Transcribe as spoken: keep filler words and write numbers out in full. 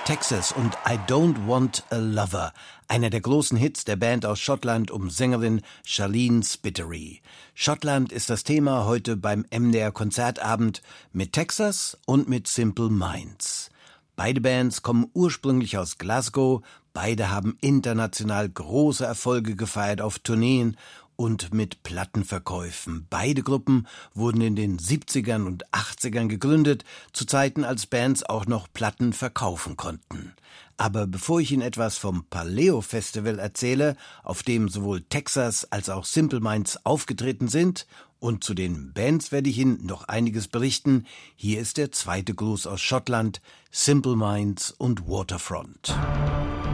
Texas und I Don't Want a Lover, einer der großen Hits der Band aus Schottland um Sängerin Charlene Spiteri. Schottland ist das Thema heute beim M D R Konzertabend mit Texas und mit Simple Minds. Beide Bands kommen ursprünglich aus Glasgow, beide haben international große Erfolge gefeiert auf Tourneen und mit Plattenverkäufen. Beide Gruppen wurden in den siebzigern und achtzigern gegründet, zu Zeiten, als Bands auch noch Platten verkaufen konnten. Aber bevor ich Ihnen etwas vom Paleo Festival erzähle, auf dem sowohl Texas als auch Simple Minds aufgetreten sind, und zu den Bands werde ich Ihnen noch einiges berichten, hier ist der zweite Gruß aus Schottland, Simple Minds und Waterfront.